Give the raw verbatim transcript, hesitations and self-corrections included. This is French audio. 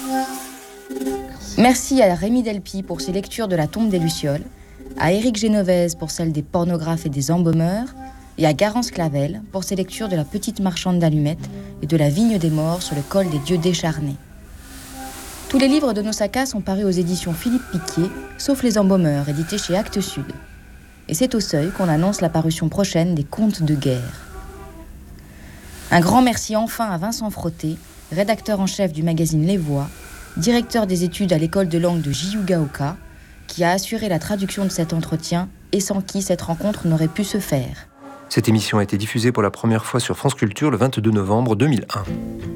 Merci à Rémi Delpy pour ses lectures de La tombe des Lucioles, à Éric Génovèse pour celle des pornographes et des embaumeurs, et à Garance Clavel pour ses lectures de La petite marchande d'allumettes et de La vigne des morts sur le col des dieux décharnés. Tous les livres de Nosaka sont parus aux éditions Philippe Piquier, sauf Les embaumeurs, édités chez Actes Sud. Et c'est au Seuil qu'on annonce la parution prochaine des Contes de guerre. Un grand merci enfin à Vincent Frotté, rédacteur en chef du magazine Les Voix, directeur des études à l'école de langue de Jiyugaoka, qui a assuré la traduction de cet entretien et sans qui cette rencontre n'aurait pu se faire. Cette émission a été diffusée pour la première fois sur France Culture le vingt-deux novembre deux mille un.